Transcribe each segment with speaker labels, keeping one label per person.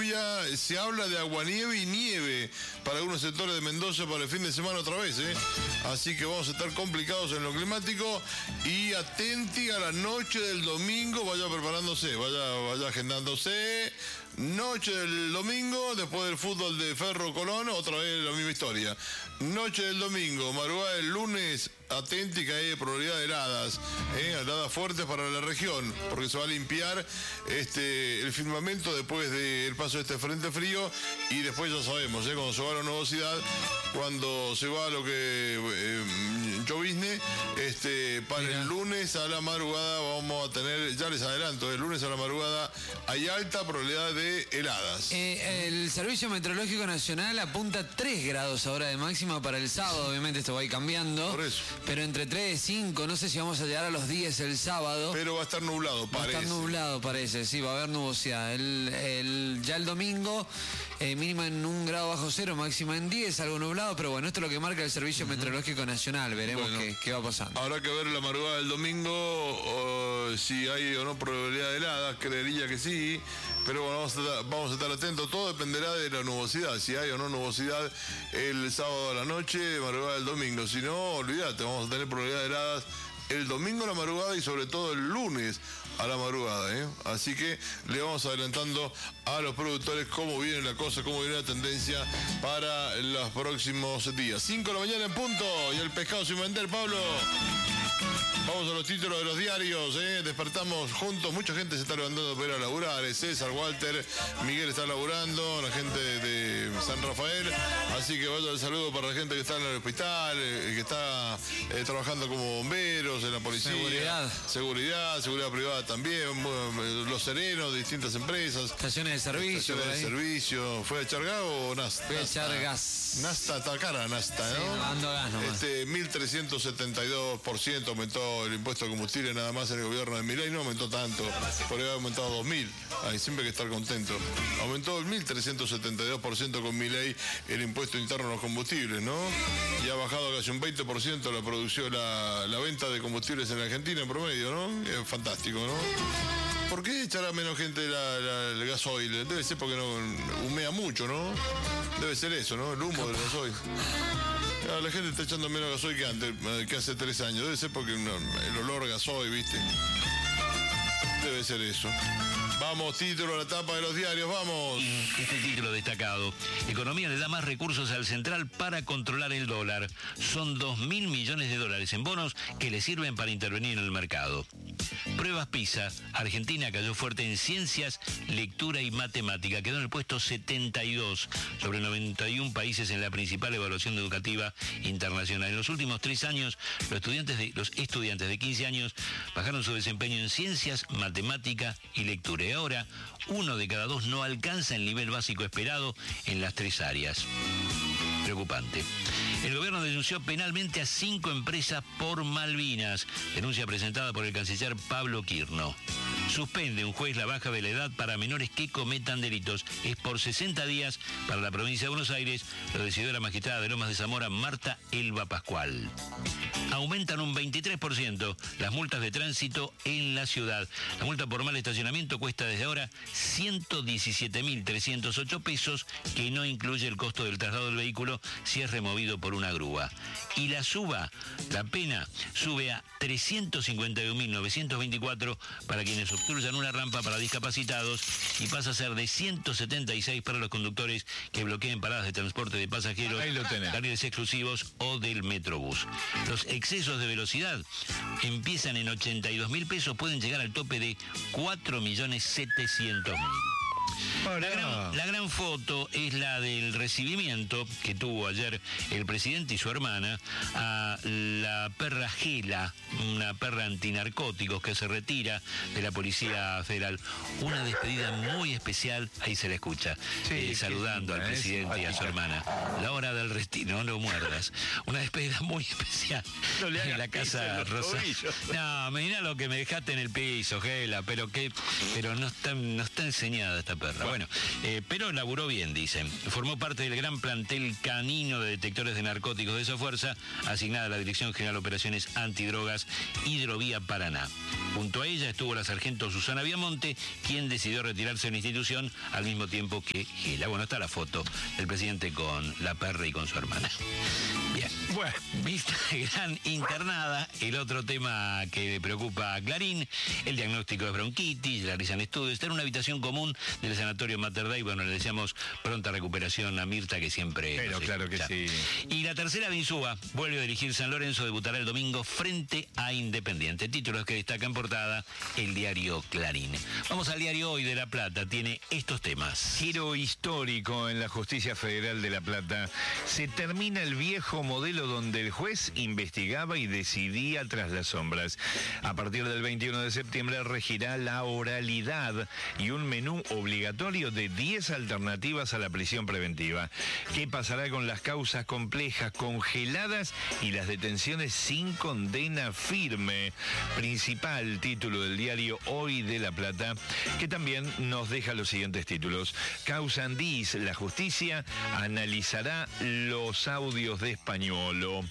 Speaker 1: lluvia, se habla de aguanieve y nieve para algunos sectores de Mendoza para el fin de semana otra vez, ¿eh? Así que vamos a estar complicados en lo climático y atenti a la noche del domingo, vaya preparándose, vaya agendándose. Noche del domingo, después del fútbol de Ferro Colón, otra vez la misma historia. Noche del domingo, madrugada del lunes, atenti que hay probabilidad de heladas fuertes para la región, porque se va a limpiar el firmamento después del paso de este frente frío y después ya sabemos, cuando se va la nubosidad, cuando se va lo que llovizne, para el lunes a la madrugada vamos a tener, ya les adelanto, el lunes a la madrugada hay alta probabilidad de heladas.
Speaker 2: El Servicio Meteorológico Nacional apunta 3 grados ahora de máxima para el sábado, obviamente esto va a ir cambiando.
Speaker 1: Por eso.
Speaker 2: Pero entre 3 y 5, no sé si vamos a llegar a los 10 el sábado.
Speaker 1: Pero va a estar nublado, parece.
Speaker 2: Va a estar nublado, parece, sí, va a haber nubosidad. Ya el domingo, mínima en 1 grado bajo cero, máxima en 10, algo nublado, pero bueno, esto es lo que marca el Servicio Meteorológico Nacional, veremos qué va pasando.
Speaker 1: Habrá que ver la madrugada del domingo, si hay o no probabilidad de heladas, creería que sí, pero bueno, vamos a estar atentos, todo dependerá de la nubosidad, si hay o no nubosidad el sábado a la noche, madrugada del domingo, si no, olvídate, vamos a tener probabilidad de heladas el domingo a la madrugada y sobre todo el lunes a la madrugada, Así que le vamos adelantando a los productores cómo viene la cosa, cómo viene la tendencia para los próximos días. 5 de la mañana en punto y el pescado sin vender, Pablo. Vamos a los títulos de los diarios, despertamos juntos, mucha gente se está levantando para ir a laburar, César, Walter, Miguel está laburando, la gente de San Rafael, así que vaya el saludo para la gente que está en el hospital, que está trabajando como bomberos, en la policía. Seguridad privada también, los serenos de distintas empresas.
Speaker 2: Estaciones de servicio.
Speaker 1: ¿Fue a echar gas o Nasta?
Speaker 2: Fue a echar gas.
Speaker 1: Nasta, está cara Nasta, ¿no?
Speaker 2: Sí, dando gas nomás.
Speaker 1: 1.372% aumentó el impuesto de combustible nada más en el gobierno de Milei, no aumentó tanto, podría haber aumentado 2.000, siempre hay que estar contento. Aumentó el 1.372% con Milei el impuesto interno a los combustibles, ¿no? Y ha bajado casi un 20% la producción, la venta de combustibles en la Argentina en promedio, ¿no? Es fantástico, ¿no? ¿Por qué echará menos gente el gasoil? Debe ser porque no humea mucho, ¿no? Debe ser eso, ¿no? El humo del gasoil. La gente está echando menos gasoil que antes, que hace 3 años. Debe ser porque el olor a gasoil, ¿viste? Debe ser eso. Vamos, título a la tapa de los diarios, vamos.
Speaker 3: Este título destacado. Economía le da más recursos al central para controlar el dólar. Son 2.000 millones de dólares en bonos que le sirven para intervenir en el mercado. Pruebas PISA. Argentina cayó fuerte en ciencias, lectura y matemática. Quedó en el puesto 72 sobre 91 países en la principal evaluación educativa internacional. En los últimos 3 años, los estudiantes de 15 años bajaron su desempeño en ciencias, matemática y lectura. Y ahora, 1 de cada 2 no alcanza el nivel básico esperado en las 3 áreas. Preocupante. El gobierno denunció penalmente a 5 empresas por Malvinas. Denuncia presentada por el canciller Pablo Quirno. Suspende un juez la baja de la edad para menores que cometan delitos. Es por 60 días para la provincia de Buenos Aires. Lo decidió la magistrada de Lomas de Zamora, Marta Elba Pascual. Aumentan un 23% las multas de tránsito en la ciudad. La multa por mal estacionamiento cuesta desde ahora 117.308 pesos, que no incluye el costo del traslado del vehículo si es removido por una grúa. Y la pena sube a 351.924 para quienes obstruyan una rampa para discapacitados y pasa a ser de 176 para los conductores que bloqueen paradas de transporte de pasajeros, carriles exclusivos o del Metrobús. Los excesos de velocidad empiezan en 82.000 pesos, pueden llegar al tope de 4.700.000. La gran foto es la del recibimiento que tuvo ayer el presidente y su hermana a la perra Gela, una perra antinarcóticos que se retira de la Policía Federal. Una despedida muy especial, ahí se la escucha, saludando al presidente y a su hermana. La hora del retiro, no lo muerdas. Una despedida muy especial en la Casa Rosa. No, mirá lo que me dejaste en el piso, Gela, pero no está enseñada esta perra. verdad. Bueno, pero laburó bien, dicen. Formó parte del gran plantel canino de detectores de narcóticos de esa fuerza, asignada a la Dirección General de Operaciones Antidrogas Hidrovía Paraná. Junto a ella estuvo la sargento Susana Viamonte, quien decidió retirarse de la institución al mismo tiempo que Gela. Bueno, está la foto del presidente con la perra y con su hermana. Bien, bueno, vista gran internada, el otro tema que le preocupa a Clarín, el diagnóstico de bronquitis, la realizan estudios, está en una habitación común del sanatorio Mater Dei. Bueno, le deseamos pronta recuperación a Mirta, que siempre...
Speaker 4: Pero claro que sí.
Speaker 3: Y la tercera Binsúa vuelve a dirigir San Lorenzo, debutará el domingo frente a Independiente. Títulos que destaca en portada el diario Clarín. Vamos al diario Hoy de La Plata, tiene estos temas.
Speaker 4: Giro histórico en la Justicia Federal de La Plata. Se termina el viejo modelo donde el juez investigaba y decidía tras las sombras. A partir del 21 de septiembre regirá la oralidad y un menú obligatorio de 10 alternativas a la prisión preventiva. ¿Qué pasará con las causas complejas congeladas y las detenciones sin condena firme? Principal título del diario Hoy de La Plata, que también nos deja los siguientes títulos. Causa Andís, la justicia analizará los audios de Españolo.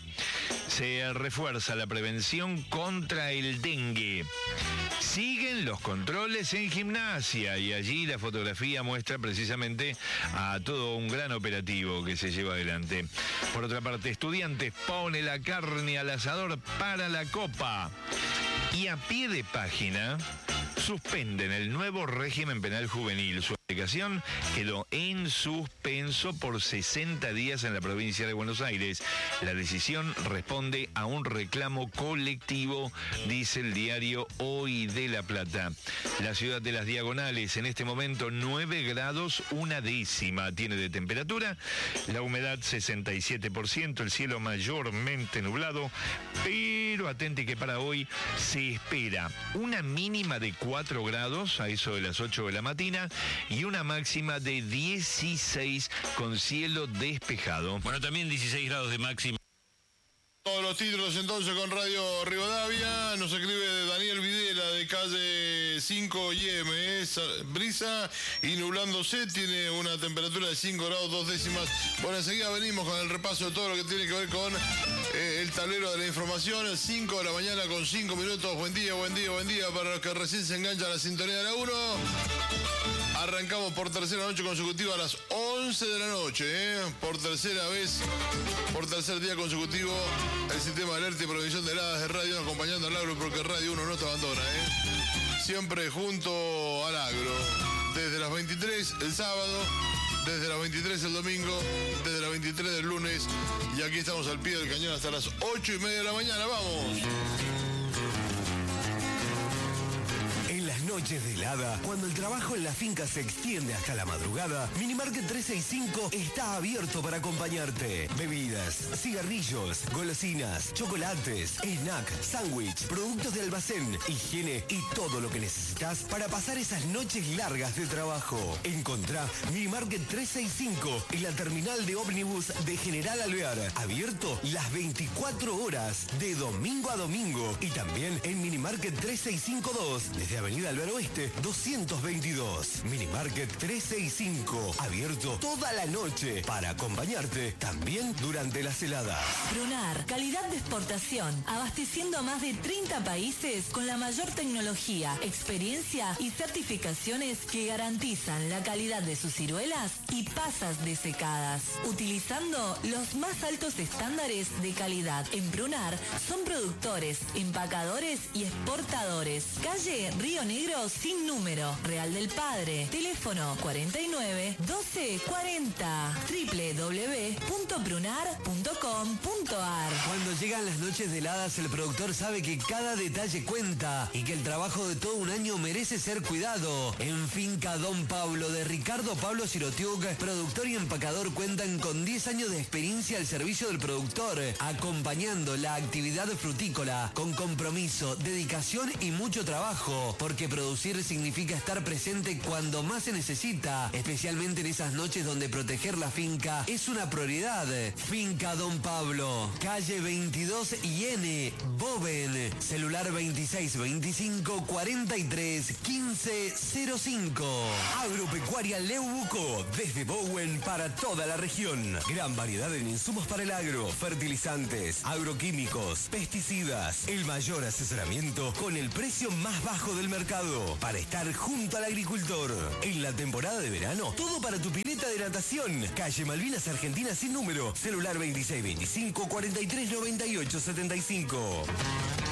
Speaker 4: Se refuerza la prevención contra el dengue. Siguen los controles en gimnasia y allí la fotografía muestra precisamente a todo un gran operativo que se lleva adelante. Por otra parte, Estudiantes pone la carne al asador para la Copa. Y a pie de página, suspenden el nuevo régimen penal juvenil. Su aplicación quedó en suspenso por 60 días en la provincia de Buenos Aires. La decisión responde a un reclamo colectivo, dice el diario Hoy de La Plata. La ciudad de Las Diagonales, en este momento 9 grados, 1/10 tiene de temperatura. La humedad 67%, el cielo mayormente nublado, pero atente que para hoy se espera una mínima de 4 grados a eso de las 8 de la mañana y una máxima de 16 con cielo despejado.
Speaker 3: Bueno, también 16 grados de máxima.
Speaker 1: Todos los títulos entonces con Radio Rivadavia. Nos escribe Daniel Videla de calle 5 YM. Brisa y nublándose, tiene una temperatura de 5 grados 2/10. Bueno, enseguida venimos con el repaso de todo lo que tiene que ver con el tablero de la información. 5 de la mañana con 5 minutos. Buen día, buen día, buen día para los que recién se enganchan a la sintonía de la 1. Arrancamos por tercera noche consecutiva a las 11 de la noche, por tercera vez, por tercer día consecutivo, el sistema de alerta y prevención de heladas de Radio acompañando al agro, porque Radio 1 no te abandona, siempre junto al agro, desde las 23 el sábado, desde las 23 el domingo, desde las 23 del lunes, y aquí estamos al pie del cañón hasta las 8:30 de la mañana. ¡Vamos!
Speaker 5: Noches de helada, cuando el trabajo en la finca se extiende hasta la madrugada, Minimarket 365 está abierto para acompañarte. Bebidas, cigarrillos, golosinas, chocolates, snack, sándwich, productos de almacén, higiene y todo lo que necesitas para pasar esas noches largas de trabajo. Encontrá Minimarket 365 en la terminal de ómnibus de General Alvear, abierto las 24 horas de domingo a domingo, y también en Minimarket 365-2 desde Avenida Alvear Oeste 222. Minimarket 365, abierto toda la noche para acompañarte también durante las heladas.
Speaker 6: Prunar, calidad de exportación, abasteciendo a más de 30 países con la mayor tecnología, experiencia y certificaciones que garantizan la calidad de sus ciruelas y pasas desecadas, utilizando los más altos estándares de calidad. En Prunar son productores, empacadores y exportadores. Calle Río Negro sin número, Real del Padre, teléfono 49 12 40, www.prunar.com.ar.
Speaker 5: Cuando llegan las noches de heladas, el productor sabe que cada detalle cuenta y que el trabajo de todo un año merece ser cuidado. En Finca Don Pablo de Ricardo Pablo Sirotiuk, productor y empacador, cuentan con 10 años de experiencia al servicio del productor, acompañando la actividad frutícola con compromiso, dedicación y mucho trabajo, porque producir significa estar presente cuando más se necesita, especialmente en esas noches donde proteger la finca es una prioridad. Finca Don Pablo, calle 22 y N, Boven, celular 2625 43 15 05. Agropecuaria Leubuco, desde Bowen para toda la región. Gran variedad en insumos para el agro, fertilizantes, agroquímicos, pesticidas. El mayor asesoramiento con el precio más bajo del mercado para estar junto al agricultor. En la temporada de verano, todo para tu pileta de natación. Calle Malvinas Argentina sin número, celular 2625 43 98 75.